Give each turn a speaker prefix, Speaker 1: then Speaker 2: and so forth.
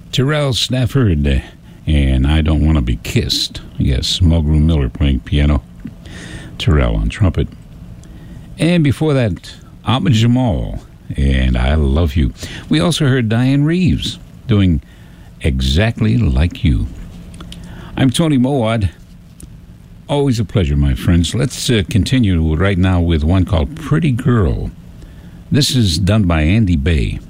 Speaker 1: Terrell Stafford and I Don't Want to Be Kissed. Yes, Mulgrew Miller playing piano, Terrell on trumpet. And before that, Ahmad Jamal and I Love You. We also heard Diane Reeves doing Exactly Like You. I'm Tony Mowat. Always a pleasure, my friends. Let's continue right now with one called Pretty Girl. This is done by Andy Bay.